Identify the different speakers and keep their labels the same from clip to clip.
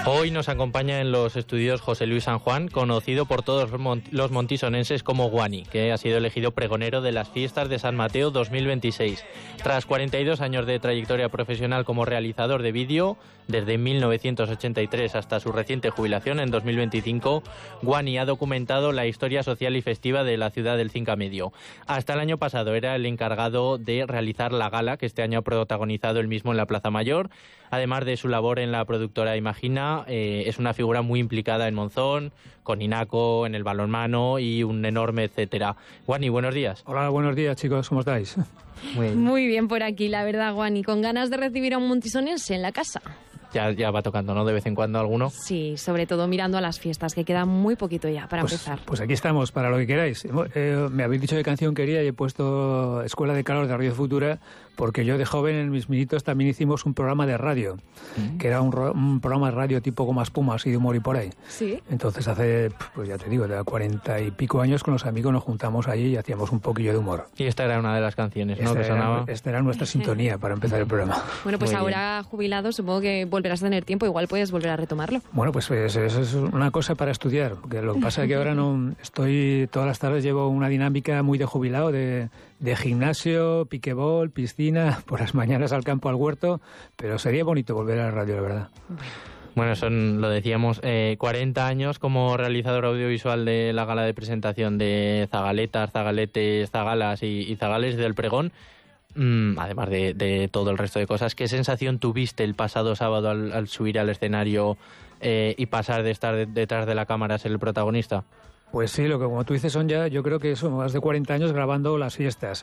Speaker 1: Hoy nos acompaña en los estudios José Luis San Juan, conocido por todos los montisonenses como Guani, que ha sido elegido pregonero de las fiestas de San Mateo 2026. Tras 42 años de trayectoria profesional como realizador de vídeo, desde 1983 hasta su reciente jubilación en 2025, Guani ha documentado la historia social y festiva de la ciudad del Cinca Medio. Hasta el año pasado era el encargado de realizar la gala, que este año ha protagonizado él mismo en la Plaza Mayor. Además de su labor en la productora Imagina, es una figura muy implicada en Monzón, con Inaco, en el balonmano y un enorme etcétera. Guani, buenos días.
Speaker 2: Hola, buenos días, chicos, ¿cómo estáis?
Speaker 3: Muy bien por aquí, la verdad, Guani, con ganas de recibir a un montisonense en la casa.
Speaker 1: Ya va tocando, ¿no? De vez en cuando alguno.
Speaker 3: Sí, sobre todo mirando a las fiestas, que queda muy poquito ya para empezar.
Speaker 2: Pues aquí estamos, para lo que queráis. Me habéis dicho qué canción quería y he puesto Escuela de Calor de Radio Futura, porque yo de joven, en mis minitos, también hicimos un programa de radio, que era un programa de radio tipo Goma Espuma, así de humor y por ahí.
Speaker 3: Sí.
Speaker 2: Entonces hace, pues ya te digo, de 40 y pico años con los amigos nos juntamos allí y hacíamos un poquillo de humor.
Speaker 1: Y esta era una de las canciones, ¿no? Que sonaba.
Speaker 2: Esta era nuestra sintonía para empezar el programa.
Speaker 3: Bueno, pues ahora jubilado, supongo que volverás a tener tiempo, igual puedes volver a retomarlo.
Speaker 2: Bueno, pues eso es una cosa para estudiar, porque lo que pasa es que ahora no estoy, todas las tardes llevo una dinámica muy de jubilado, de gimnasio, piquebol, piscina, por las mañanas al campo, al huerto, pero sería bonito volver a la radio, la verdad.
Speaker 1: Bueno, son, lo decíamos, 40 años como realizador audiovisual de la gala de presentación de Zagaletas, Zagaletes, Zagalas y Zagales del Pregón. Además de todo el resto de cosas, ¿qué sensación tuviste el pasado sábado al subir al escenario y pasar de estar detrás de la cámara a ser el protagonista?
Speaker 2: Pues sí, lo que como tú dices son ya, yo creo que son más de 40 años grabando las fiestas.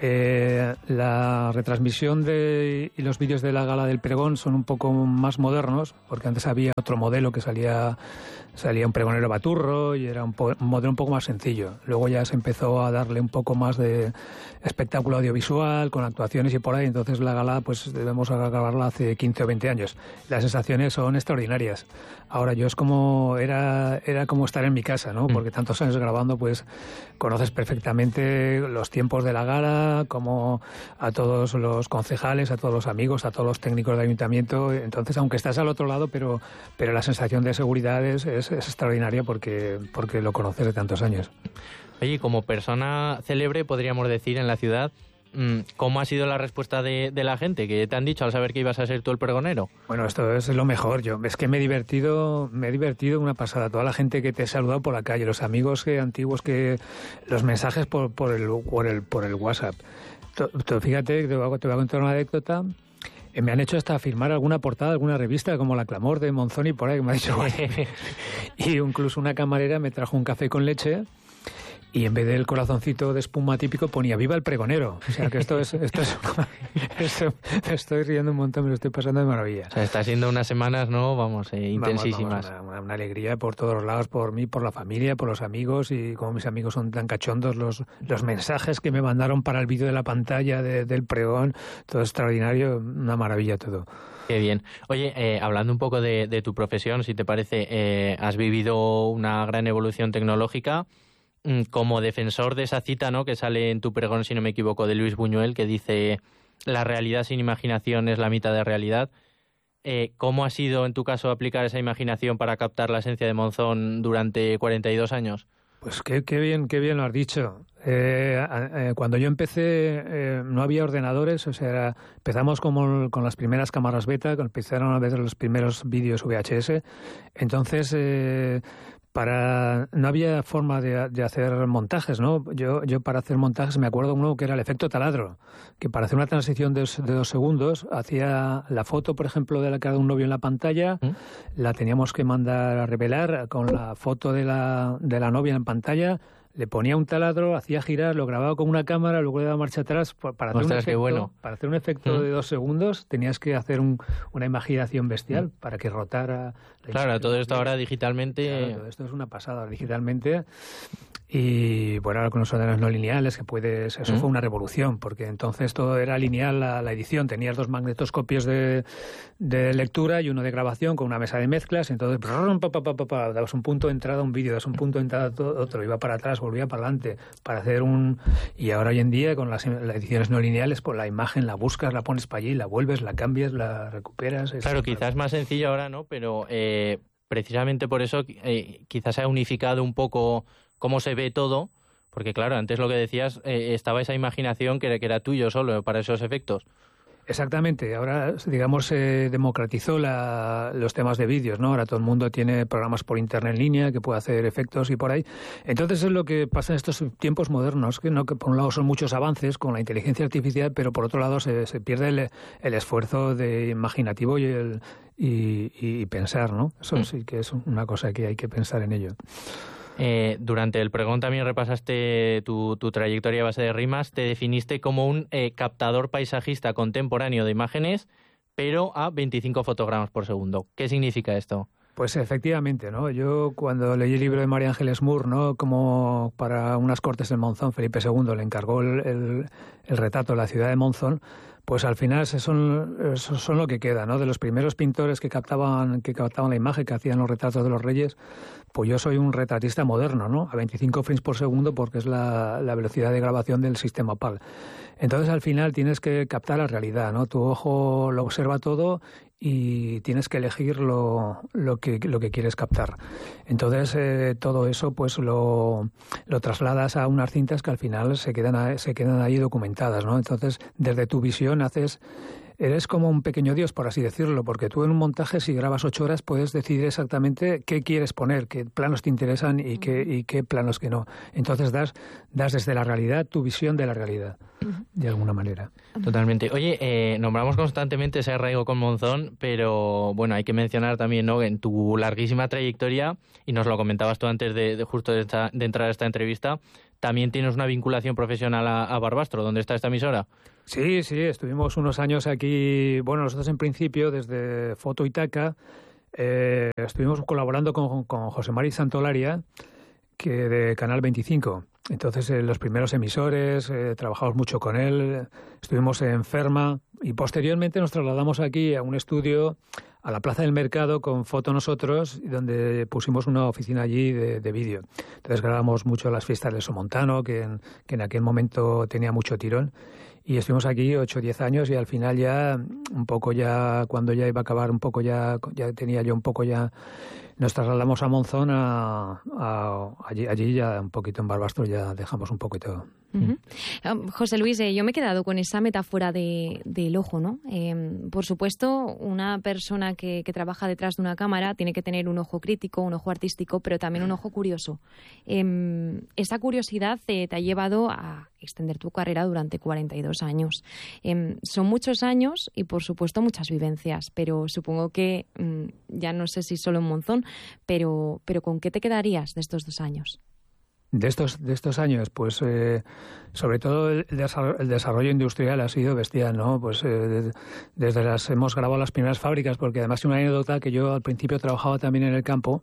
Speaker 2: La retransmisión y los vídeos de la gala del pregón son un poco más modernos, porque antes había otro modelo que salía un pregonero baturro y era un modelo un poco más sencillo. Luego ya se empezó a darle un poco más de espectáculo audiovisual, con actuaciones y por ahí. Entonces la gala, pues debemos grabarla hace 15 o 20 años. Las sensaciones son extraordinarias. Ahora yo era como estar en mi casa, ¿no? Porque tantos años grabando, pues conoces perfectamente los tiempos de la gala, como a todos los concejales, a todos los amigos, a todos los técnicos del ayuntamiento. Entonces, aunque estás al otro lado, pero la sensación de seguridad es extraordinaria porque lo conoces de tantos años.
Speaker 1: Oye, como persona célebre, podríamos decir, en la ciudad, ¿cómo ha sido la respuesta de la gente? ¿Qué te han dicho al saber que ibas a ser tú el pregonero?
Speaker 2: Bueno, esto es lo mejor. Es que me he divertido una pasada. Toda la gente que te ha saludado por la calle, los amigos antiguos, los mensajes por el WhatsApp. Fíjate, te voy a contar una anécdota. Me han hecho hasta firmar alguna portada, alguna revista como La Clamor de Monzón y por ahí, que me ha dicho. Y incluso una camarera me trajo un café con leche y en vez del corazoncito de espuma típico ponía "Viva el pregonero". O sea que esto es me estoy riendo un montón, me lo estoy pasando de maravilla.
Speaker 1: O sea, está siendo unas semanas, ¿no? Intensísimas.
Speaker 2: Vamos, una alegría por todos los lados, por mí, por la familia, por los amigos, y como mis amigos son tan cachondos, los mensajes que me mandaron para el vídeo de la pantalla del pregón, todo extraordinario, una maravilla todo.
Speaker 1: Qué bien. Oye, hablando un poco de tu profesión, si te parece, has vivido una gran evolución tecnológica. Como defensor de esa cita, ¿no?, que sale en tu pregón, si no me equivoco, de Luis Buñuel, que dice: la realidad sin imaginación es la mitad de realidad. ¿Cómo ha sido, en tu caso, aplicar esa imaginación para captar la esencia de Monzón durante 42 años?
Speaker 2: Pues qué bien lo has dicho. Cuando yo empecé no había ordenadores, o sea, empezamos con las primeras cámaras beta, empezaron a ver los primeros vídeos VHS. Entonces no había forma de hacer montajes, ¿no? Yo para hacer montajes me acuerdo uno que era el efecto taladro, que para hacer una transición de 2 segundos hacía la foto, por ejemplo, de la cara de un novio en la pantalla, la teníamos que mandar a revelar con la foto de la novia en pantalla, le ponía un taladro, hacía girar, lo grababa con una cámara, luego le daba marcha atrás. Para hacer un efecto de 2 segundos tenías que hacer una imaginación bestial para que rotara.
Speaker 1: Claro, todo esto ahora digitalmente.
Speaker 2: Claro, todo esto es una pasada digitalmente. Y bueno, ahora con los ordenadores no lineales, eso fue una revolución, porque entonces todo era lineal la edición. Tenías 2 magnetoscopios de lectura y uno de grabación con una mesa de mezclas, entonces dabas un punto de entrada a un vídeo, dabas un punto de entrada a otro, iba para atrás, volvía para adelante, para hacer Y ahora hoy en día, con las ediciones no lineales, pues la imagen la buscas, la pones para allí, la vuelves, la cambias, la recuperas.
Speaker 1: Claro, quizás más sencillo ahora, ¿no? Pero precisamente por eso quizás se ha unificado un poco cómo se ve todo, porque claro, antes lo que decías, estaba esa imaginación que era tuyo solo para esos efectos.
Speaker 2: Exactamente. Ahora, digamos, se democratizó los temas de vídeos, ¿no? Ahora todo el mundo tiene programas por internet en línea que puede hacer efectos y por ahí. Entonces es lo que pasa en estos tiempos modernos, que por un lado son muchos avances con la inteligencia artificial, pero por otro lado se pierde el esfuerzo de imaginativo y pensar, ¿no? Eso sí que es una cosa que hay que pensar en ello.
Speaker 1: Durante el pregón también repasaste tu trayectoria a base de rimas, te definiste como un captador paisajista contemporáneo de imágenes, pero a 25 fotogramas por segundo. ¿Qué significa esto?
Speaker 2: Pues efectivamente, ¿no? Yo cuando leí el libro de María Ángeles Moore, ¿no? Como para unas cortes en Monzón, Felipe II le encargó el retrato de la ciudad de Monzón, pues al final son lo que queda, ¿no? De los primeros pintores que captaban la imagen, que hacían los retratos de los reyes, pues yo soy un retratista moderno, ¿no? A 25 frames por segundo, porque es la velocidad de grabación del sistema PAL. Entonces al final tienes que captar la realidad, ¿no? Tu ojo lo observa todo y tienes que elegir lo que quieres captar. Entonces todo eso pues lo trasladas a unas cintas que al final se quedan ahí documentadas, ¿no? Entonces desde tu visión eres como un pequeño dios, por así decirlo, porque tú en un montaje, si grabas 8 horas, puedes decidir exactamente qué quieres poner, qué planos te interesan y qué planos que no. Entonces das desde la realidad tu visión de la realidad, de alguna manera.
Speaker 1: Totalmente. Oye, nombramos constantemente ese arraigo con Monzón, pero bueno, hay que mencionar también, ¿no?, en tu larguísima trayectoria, y nos lo comentabas tú antes de entrar a esta entrevista, también tienes una vinculación profesional a Barbastro. ¿Dónde está esta emisora?
Speaker 2: Sí, estuvimos unos años aquí. Bueno, nosotros en principio, desde Foto Itaca, estuvimos colaborando con José Mari Santolaria, que de Canal 25. Entonces, los primeros emisores, trabajamos mucho con él, estuvimos en Ferma y posteriormente nos trasladamos aquí a un estudio a la Plaza del Mercado con Foto Nosotros, donde pusimos una oficina allí de vídeo. Entonces grabamos mucho las fiestas de Somontano, que en aquel momento tenía mucho tirón. Y estuvimos aquí 8 o 10 años y al final ya, un poco ya, cuando ya iba a acabar, un poco ya tenía yo un poco ya... Nos trasladamos a Monzón, allí ya un poquito en Barbastro ya dejamos un poquito.
Speaker 3: José Luis, yo me he quedado con esa metáfora del ojo, ¿no? Por supuesto, una persona que trabaja detrás de una cámara tiene que tener un ojo crítico, un ojo artístico, pero también un ojo curioso. Esa curiosidad te ha llevado a extender tu carrera durante 42 años. Son muchos años y, por supuesto, muchas vivencias, pero supongo que, ya no sé si solo en Monzón, pero ¿con qué te quedarías de estos 2 años?
Speaker 2: De estos años, pues sobre todo el desarrollo industrial ha sido bestial, ¿no? Pues hemos grabado las primeras fábricas, porque además es una anécdota que yo al principio trabajaba también en el campo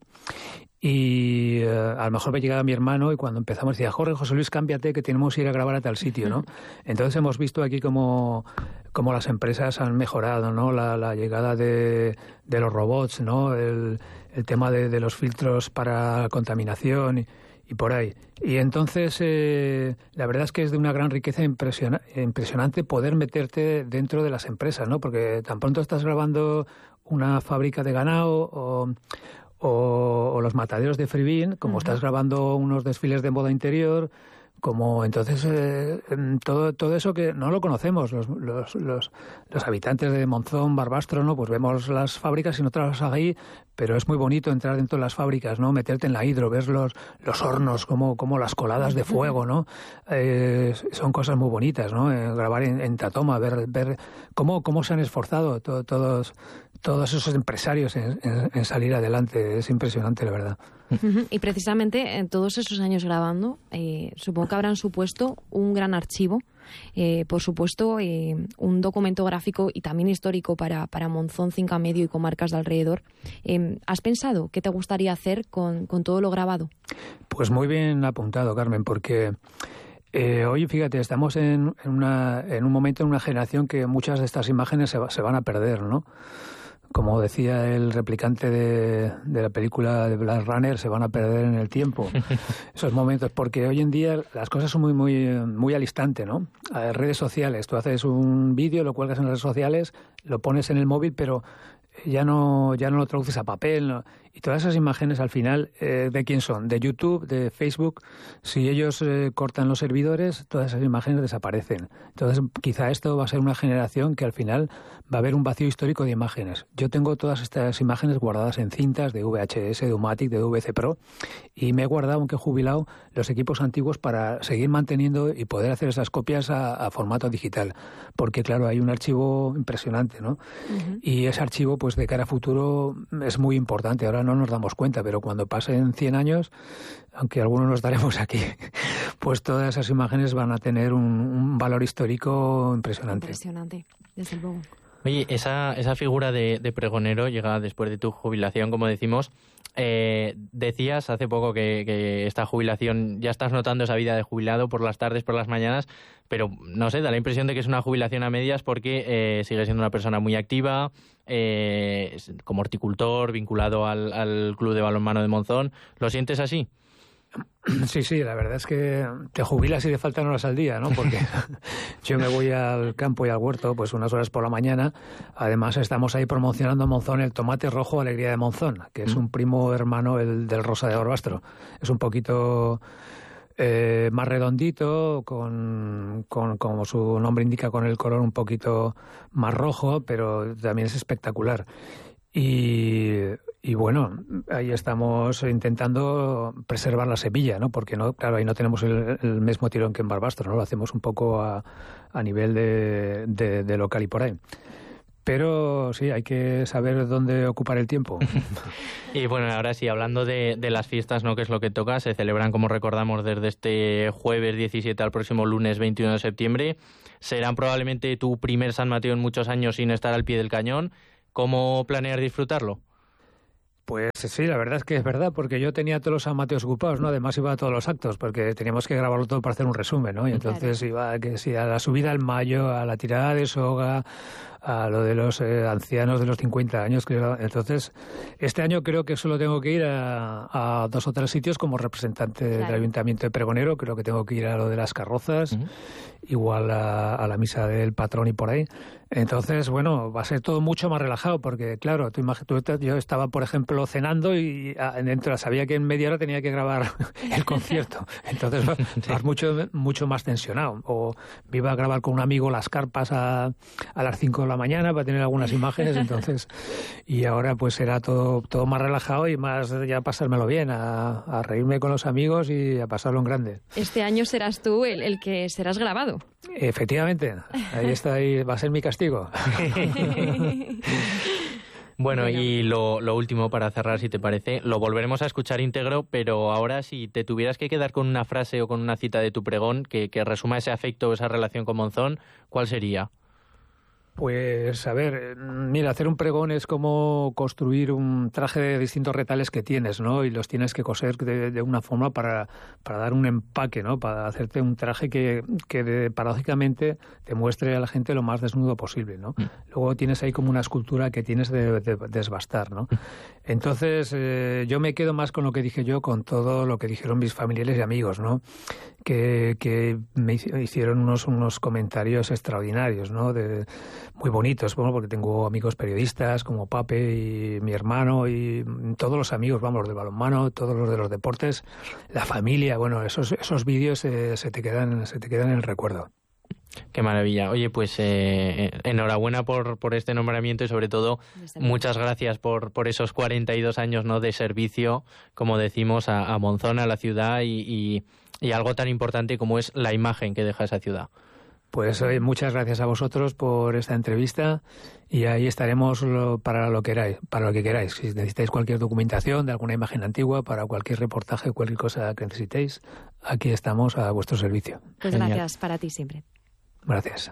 Speaker 2: y a lo mejor me llegaba mi hermano y cuando empezamos decía, José Luis, cámbiate que tenemos que ir a grabar a tal sitio, ¿no? Entonces hemos visto aquí cómo las empresas han mejorado, ¿no? La llegada de los robots, ¿no? El tema de los filtros para contaminación y por ahí. Y entonces, la verdad es que es de una gran riqueza impresionante poder meterte dentro de las empresas, ¿no? Porque tan pronto estás grabando una fábrica de ganado o los mataderos de Frivín, como estás grabando unos desfiles de moda interior, como entonces todo eso que no lo conocemos los habitantes de Monzón, Barbastro, ¿no? Pues vemos las fábricas y no trabajas ahí, pero es muy bonito entrar dentro de las fábricas, ¿no? Meterte en la hidro, ver los hornos, como las coladas de fuego, ¿no? Son cosas muy bonitas, ¿no? Grabar en Tatoma, ver cómo se han esforzado todos esos empresarios en salir adelante. Es impresionante, la verdad.
Speaker 3: Y precisamente en todos esos años grabando, supongo que habrán supuesto un gran archivo por supuesto, un documento gráfico y también histórico para Monzón, Cinca Medio y comarcas de alrededor. ¿Has pensado qué te gustaría hacer con todo lo grabado?
Speaker 2: Pues muy bien apuntado, Carmen, porque hoy, fíjate, estamos en un momento, en una generación que muchas de estas imágenes se van a perder, ¿no? Como decía el replicante de la película de Blade Runner, se van a perder en el tiempo esos momentos, porque hoy en día las cosas son muy al instante, ¿no? Redes sociales, tú haces un vídeo, lo cuelgas en las redes sociales, lo pones en el móvil, pero ya no lo traduces a papel, ¿no? Y todas esas imágenes al final, ¿de quién son? De YouTube, de Facebook. Si ellos cortan los servidores, todas esas imágenes desaparecen. Entonces, quizá esto va a ser una generación que al final va a haber un vacío histórico de imágenes. Yo tengo todas estas imágenes guardadas en cintas de VHS, de Umatic, de VC Pro, y me he guardado, aunque he jubilado, los equipos antiguos para seguir manteniendo y poder hacer esas copias a formato digital. Porque, claro, hay un archivo impresionante, ¿no? Uh-huh. Y ese archivo, pues de cara a futuro, es muy importante. Ahora no nos damos cuenta, pero cuando pasen 100 años, aunque algunos no estaremos aquí, pues todas esas imágenes van a tener un valor histórico impresionante.
Speaker 3: Impresionante, desde luego.
Speaker 1: Oye, esa figura de pregonero llega después de tu jubilación, como decimos. Decías hace poco que esta jubilación, ya estás notando esa vida de jubilado por las tardes, por las mañanas, pero no sé, da la impresión de que es una jubilación a medias porque sigues siendo una persona muy activa, como horticultor, vinculado al Club de Balonmano de Monzón. ¿Lo sientes así?
Speaker 2: Sí, la verdad es que te jubilas y te faltan horas al día, ¿no? Porque yo me voy al campo y al huerto pues unas horas por la mañana. Además estamos ahí promocionando en Monzón el tomate rojo Alegría de Monzón, que es un primo hermano del rosa de Barbastro. Es un poquito más redondito, como su nombre indica, con el color un poquito más rojo, pero también es espectacular. Y bueno, ahí estamos intentando preservar la semilla, ¿no? Porque no, claro, ahí no tenemos el mismo tirón que en Barbastro, ¿no? Lo hacemos un poco a nivel de local y por ahí. Pero sí, hay que saber dónde ocupar el tiempo.
Speaker 1: Y bueno, ahora sí, hablando de las fiestas, ¿no? Que es lo que toca, se celebran, como recordamos, desde este jueves 17 al próximo lunes 21 de septiembre. Serán probablemente tu primer San Mateo en muchos años sin estar al pie del cañón. ¿Cómo planeas disfrutarlo?
Speaker 2: Pues sí, la verdad es que es verdad, porque yo tenía todos los San Mateos ocupados, ¿no? Además iba a todos los actos, porque teníamos que grabarlo todo para hacer un resumen, ¿no? Y entonces iba que sí, a la subida al Mayo, a la tirada de soga, a lo de los ancianos de los 50 años. Entonces, este año creo que solo tengo que ir a 2 o 3 sitios como representante del Ayuntamiento de Pregonero. Creo que tengo que ir a lo de las carrozas, igual a la misa del patrón y por ahí. Entonces, bueno, va a ser todo mucho más relajado, porque claro, yo estaba, por ejemplo, cenando y dentro sabía que en media hora tenía que grabar el concierto. Entonces vas mucho más tensionado. O me iba a grabar con un amigo las carpas a las 5 de la mañana para tener algunas imágenes, entonces, y ahora pues será todo más relajado y más ya pasármelo bien, a reírme con los amigos y a pasarlo en grande.
Speaker 3: Este año serás tú el que serás grabado.
Speaker 2: Efectivamente, ahí va a ser mi castigo.
Speaker 1: Bueno, y lo último para cerrar, si te parece, lo volveremos a escuchar íntegro, pero ahora si te tuvieras que quedar con una frase o con una cita de tu pregón que resuma ese afecto o esa relación con Monzón, ¿cuál sería?
Speaker 2: Pues, a ver, mira, hacer un pregón es como construir un traje de distintos retales que tienes, ¿no? Y los tienes que coser de una forma para dar un empaque, ¿no? Para hacerte un traje que paradójicamente te muestre a la gente lo más desnudo posible, ¿no? Luego tienes ahí como una escultura que tienes de desbastar, ¿no? Entonces, yo me quedo más con lo que dije yo, con todo lo que dijeron mis familiares y amigos, ¿no? Que me hicieron unos comentarios extraordinarios, ¿no? Muy bonitos, bueno, porque tengo amigos periodistas como Pape y mi hermano y todos los amigos, vamos, los del balonmano, todos los de los deportes, la familia, bueno, esos vídeos se te quedan en el recuerdo.
Speaker 1: Qué maravilla. Oye, pues enhorabuena por este nombramiento y sobre todo muchas gracias por esos 42 años, ¿no?, de servicio, como decimos, a Monzón, a la ciudad y algo tan importante como es la imagen que deja esa ciudad.
Speaker 2: Pues muchas gracias a vosotros por esta entrevista y ahí estaremos para lo que queráis. Si necesitáis cualquier documentación de alguna imagen antigua, para cualquier reportaje, cualquier cosa que necesitéis, aquí estamos a vuestro servicio.
Speaker 3: Pues gracias para ti siempre.
Speaker 2: Gracias.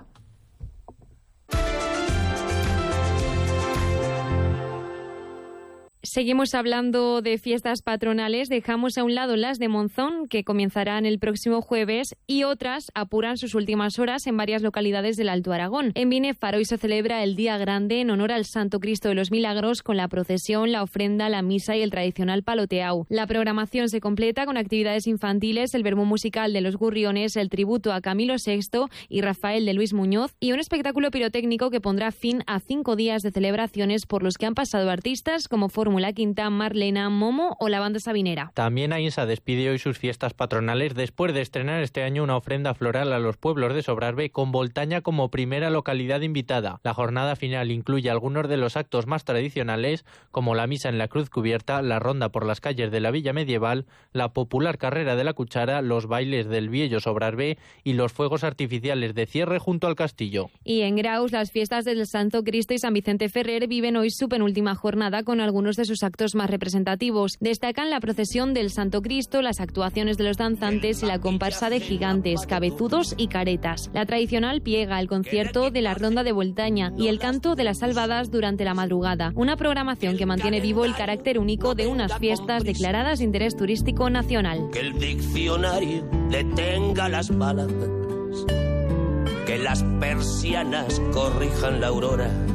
Speaker 3: Seguimos hablando de fiestas patronales, dejamos a un lado las de Monzón, que comenzarán el próximo jueves, y otras apuran sus últimas horas en varias localidades del Alto Aragón. En Binefar hoy se celebra el Día Grande en honor al Santo Cristo de los Milagros, con la procesión, la ofrenda, la misa y el tradicional paloteau. La programación se completa con actividades infantiles, el vermú musical de los Gurriones, el tributo a Camilo VI y Rafael de Luis Muñoz, y un espectáculo pirotécnico que pondrá fin a 5 días de celebraciones por los que han pasado artistas como Fórmula Quinta, Marlena, Momo o la banda Sabinera.
Speaker 1: También AINSA despide hoy sus fiestas patronales después de estrenar este año una ofrenda floral a los pueblos de Sobrarbe, con Voltaña como primera localidad invitada. La jornada final incluye algunos de los actos más tradicionales, como la misa en la Cruz Cubierta, la ronda por las calles de la Villa Medieval, la popular carrera de la cuchara, los bailes del Viejo Sobrarbe y los fuegos artificiales de cierre junto al castillo.
Speaker 3: Y en Graus, las fiestas del Santo Cristo y San Vicente Ferrer viven hoy su penúltima jornada con algunos de sus actos más representativos. Destacan la procesión del Santo Cristo, las actuaciones de los danzantes y la comparsa de gigantes, cabezudos y caretas. La tradicional piega, el concierto de la ronda de Voltaña y el canto de las salvadas durante la madrugada. Una programación que mantiene vivo el carácter único de unas fiestas declaradas de interés turístico nacional.
Speaker 4: Que el diccionario detenga las palabras, que las persianas corrijan la aurora,